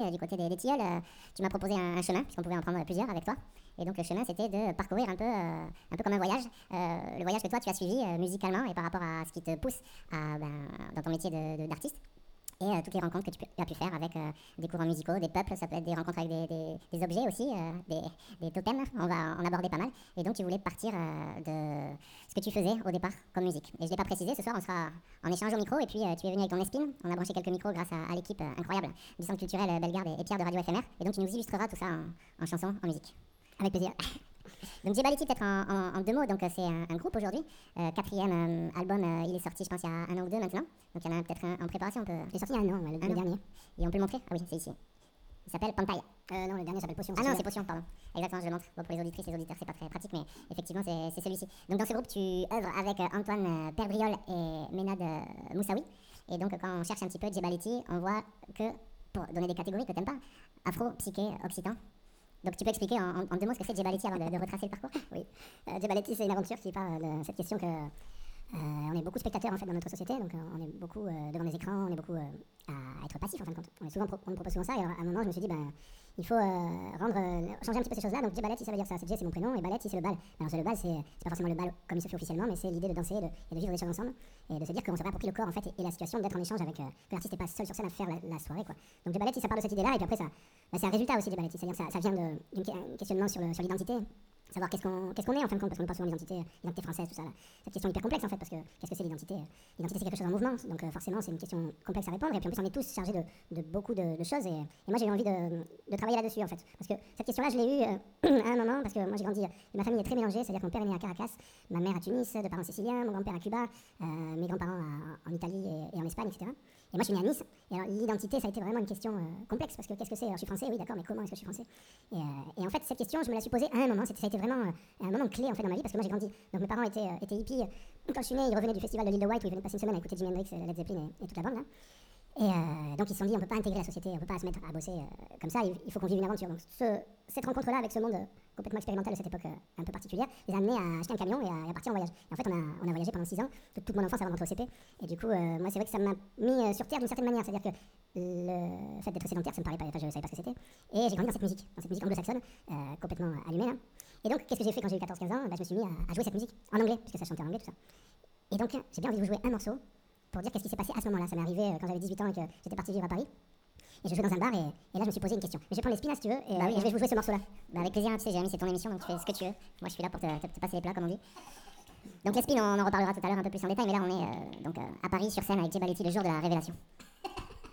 du côté des Tilleuls, tu m'as proposé un chemin, puisqu'on pouvait en prendre plusieurs avec toi. Et donc le chemin, c'était de parcourir un peu comme un voyage, le voyage que toi tu as suivi musicalement et par rapport à ce qui te pousse dans ton métier d'artiste. Et toutes les rencontres que tu as pu faire avec des courants musicaux, des peuples, ça peut être des rencontres avec des objets aussi, des totems, on va en aborder pas mal. Et donc tu voulais partir de ce que tu faisais au départ comme musique. Et je ne l'ai pas précisé, ce soir on sera en échange au micro et puis tu es venu avec ton Espine, on a branché quelques micros grâce à l'équipe incroyable du Centre culturel Bellegarde et Pierre de Radio FMR. Et donc tu nous illustreras tout ça en chansons, en musique. Avec plaisir. Donc Jebality peut-être en deux mots, donc c'est un groupe aujourd'hui, quatrième album, il est sorti je pense il y a un an ou deux maintenant, donc il y en a peut-être un en préparation, il est sorti il y a un an, le dernier, et on peut le montrer, ah oui c'est ici, il s'appelle Pantai. Non le dernier s'appelle Potion. Ah non c'est Potion pardon, exactement je le montre, bon, pour les auditrices et les auditeurs c'est pas très pratique mais effectivement c'est celui-ci. Donc dans ce groupe tu œuvres avec Antoine Perbriol et Ménade Moussaoui, et donc quand on cherche un petit peu Jebality on voit que, pour donner des catégories que t'aimes pas, afro, psyché, occitan. Donc tu peux expliquer en deux mots ce que c'est Jebality avant de retracer le parcours? Oui, Jebality c'est une aventure qui parle de cette question que on est beaucoup de spectateurs en fait dans notre société, donc on est beaucoup devant les écrans, on est beaucoup à être passif en fin de compte. On nous propose souvent ça, et alors, à un moment je me suis dit il faut changer un petit peu ces choses-là. Donc Jebality ça veut dire ça, J c'est mon prénom et Ballet c'est le bal. Alors le bal c'est pas forcément le bal comme il se fait officiellement, mais c'est l'idée de danser et de vivre des choses ensemble et de se dire qu'on se réapproprie le corps en fait et la situation, d'être en échange avec que l'artiste n'est pas seul sur scène à faire la soirée quoi. Donc Jebality ça part de cette idée là et puis après ça c'est un résultat aussi Jebality, c'est-à-dire que ça vient d'un questionnement sur l'identité. Savoir qu'est-ce qu'on est en fin de compte, parce qu'on nous parle souvent d'identité française, tout ça. Là. Cette question hyper complexe en fait, parce que qu'est-ce que c'est l'identité? L'identité c'est quelque chose en mouvement, donc forcément c'est une question complexe à répondre, et puis en plus on est tous chargés de beaucoup de choses, et moi j'ai eu envie de travailler là-dessus en fait. Parce que cette question-là je l'ai eue à un moment, parce que moi j'ai grandi, ma famille est très mélangée, c'est-à-dire que mon père est né à Caracas, ma mère à Tunis, de parents siciliens, mon grand-père à Cuba, mes grands-parents en Italie et en Espagne, etc. Et moi je suis né à Nice, et alors l'identité ça a été vraiment une question complexe, parce que qu'est-ce que c'est? Alors je suis français, oui d'accord, mais comment est-ce que je suis français? Et en fait cette question je me la suis posée à un moment, ça a été vraiment un moment clé en fait dans ma vie, parce que moi j'ai grandi, donc mes parents étaient hippies, quand je suis né ils revenaient du festival de l'île de White où ils venaient passer une semaine à écouter Jimi Hendrix, Led Zeppelin et toute la bande là. Et donc ils se sont dit on peut pas intégrer la société, on peut pas se mettre à bosser comme ça, il faut qu'on vive une aventure. Donc cette rencontre là avec ce monde complètement expérimental de cette époque un peu particulière les a amenés à acheter un camion et à partir en voyage. Et en fait on a voyagé pendant 6 ans, toute mon enfance avant d'entrer au CP, et du coup moi c'est vrai que ça m'a mis sur terre d'une certaine manière, c'est-à-dire que le fait d'être sédentaire ça me parlait pas, je savais pas ce que c'était, et j'ai grandi dans cette musique anglo-saxonne complètement allumée là. Et donc qu'est-ce que j'ai fait quand j'ai eu 14-15 ans? Je me suis mis à jouer cette musique en anglais, puisque ça chantait en anglais tout ça. Et donc j'ai bien envie de vous jouer un morceau pour dire qu'est-ce qui s'est passé à ce moment-là. Ça m'est arrivé quand j'avais 18 ans et que j'étais parti vivre à Paris. Et je jouais dans un bar et là je me suis posé une question. Mais je vais prendre les spinas si tu veux et je vais vous jouer ce morceau-là. Avec plaisir, tu sais Jérémy, c'est ton émission donc tu fais ce que tu veux. Moi je suis là pour te passer les plats comme on dit. Donc les spins on en reparlera tout à l'heure un peu plus en détail, mais là on est donc à Paris sur scène avec Jebality le jour de la révélation.